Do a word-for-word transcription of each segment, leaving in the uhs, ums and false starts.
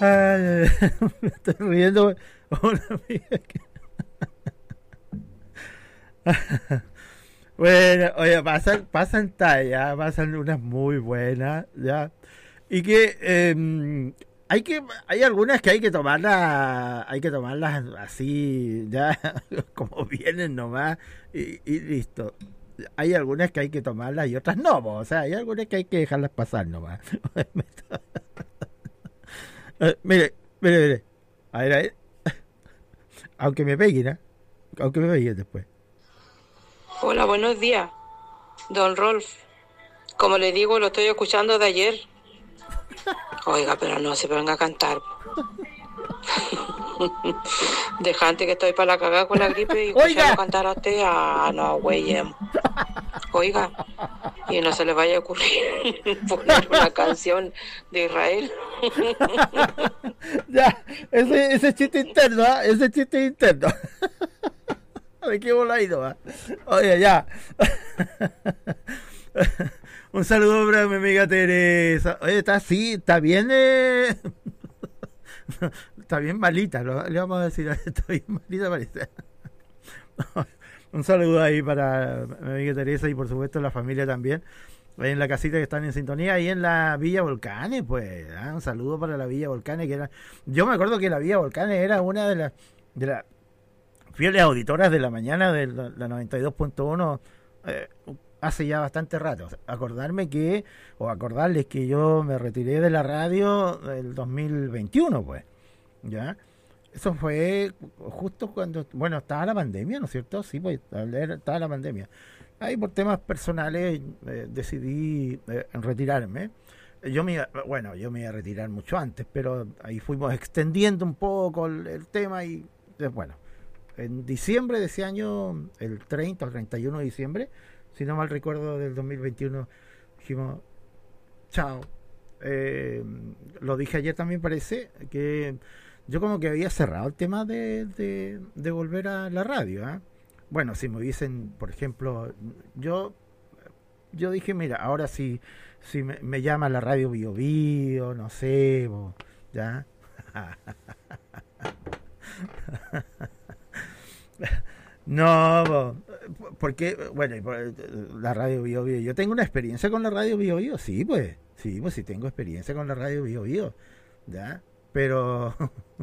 Ay, me estoy riendo. Una amiga que- Bueno, oye, pasan, pasan tallas, pasan unas muy buenas, ¿ya? Y que eh, hay que, hay algunas que hay que tomarlas, hay que tomarlas así, ya, como vienen nomás, y, y listo. Hay algunas que hay que tomarlas y otras no, po. O sea, hay algunas que hay que dejarlas pasar nomás. Eh, mire, mire, mire. A ver, a ver. Aunque me peguen, ¿eh? Aunque me peguen después. Hola, buenos días, don Rolf. Como le digo, lo estoy escuchando de ayer. Oiga, pero no se ponga a cantar. Dejante que estoy para la cagada con la gripe y escucharlo ¡Oiga! cantar a usted. Ah, no, güey. Oiga, y no se le vaya a ocurrir poner una canción de Israel. Ya, ese, ese chiste interno, ¿ah? Ese chiste interno. ¿De qué voladito, va? Oye, ya. Un saludo para mi amiga Teresa. Oye, está así, está bien. Eh... está bien malita, lo, le vamos a decir. Está bien malita, parece. Un saludo ahí para mi amiga Teresa y por supuesto la familia también. Ahí en la casita que están en sintonía, ahí en la Villa Volcanes, pues. ¿Ah? Un saludo para la Villa Volcanes, que era. Yo me acuerdo que la Villa Volcanes era una de las de las fieles auditoras de la mañana de la, la noventa y dos punto uno eh, hace ya bastante rato. O sea, acordarme que, o acordarles que yo me retiré de la radio el dos mil veintiuno, pues. ¿Ya? Eso fue justo cuando, bueno, estaba la pandemia, ¿no es cierto? Sí, pues estaba la pandemia. Ahí por temas personales eh, decidí eh, retirarme. Yo me iba, bueno, yo me iba a retirar mucho antes, pero ahí fuimos extendiendo un poco el, el tema y eh, bueno, en diciembre de ese año, el treinta o treinta y uno de diciembre, si no mal recuerdo, del dos mil veintiuno, dijimos, chao. Eh, lo dije ayer también, parece, que yo como que había cerrado el tema de, de, de volver a la radio. ¿Eh? Bueno, si me hubiesen, por ejemplo, yo yo dije, mira, ahora si, si me, me llama la radio Bio Bio, no sé, bo, ya. No, bo, porque, bueno, la radio Bio Bio, yo tengo una experiencia con la radio Bio Bio, sí, pues, sí, pues sí tengo experiencia con la radio Bio Bio, ya, pero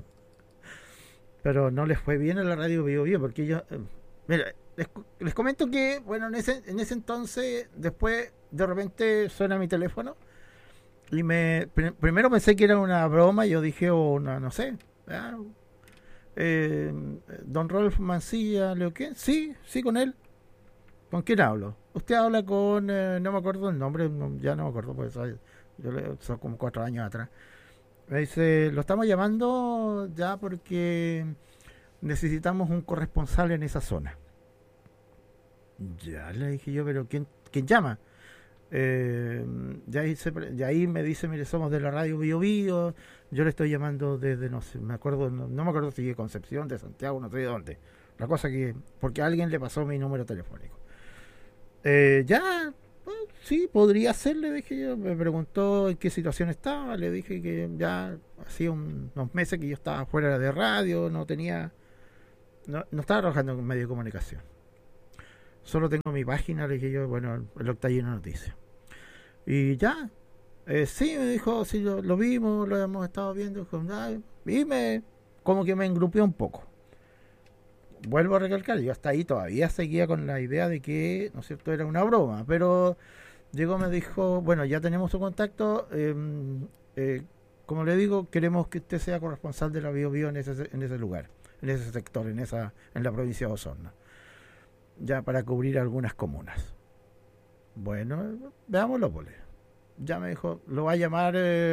pero no les fue bien a la radio Bio Bio porque yo, eh, mira, les, les comento que, bueno, en ese, en ese entonces, después de repente suena mi teléfono y me pr- primero pensé que era una broma, yo dije, o una, no sé, ah, eh, don Rolf Mancilla, ¿leo qué? Sí, sí, con él. ¿Con quién hablo? Usted habla con, eh, no me acuerdo el nombre, no, ya no me acuerdo, pues soy- yo le, son como cuatro años atrás. Me dice, lo estamos llamando ya porque necesitamos un corresponsal en esa zona. Ya le dije yo, pero ¿quién, quién llama? Eh, ya, ahí se, ya ahí me dice, mire, somos de la radio Bio Bio, yo le estoy llamando desde, no sé, me acuerdo, no, no me acuerdo si de Concepción, de Santiago, no sé de dónde. La cosa que, porque alguien le pasó mi número telefónico. Eh, ya, pues, sí, podría ser, le dije yo, me preguntó en qué situación estaba, le dije que ya hacía un- unos meses que yo estaba fuera de radio, no tenía, no, no estaba trabajando en medio de comunicación. Solo tengo mi página, le dije yo, bueno, el Octavino Noticias. Y ya, eh, sí, me dijo, sí, lo, lo vimos, lo hemos estado viendo, con- ay, y me, como que me engrupió un poco. Vuelvo a recalcar, yo hasta ahí todavía seguía con la idea de que, ¿no es cierto?, era una broma, pero llegó, me dijo, bueno, ya tenemos su contacto, eh, eh, como le digo, queremos que usted sea corresponsal de la Bio Bio en ese, en ese lugar, en ese sector, en esa, en la provincia de Osorno, ya para cubrir algunas comunas. Bueno, veámoslo, pues. Ya me dijo, lo va a llamar eh,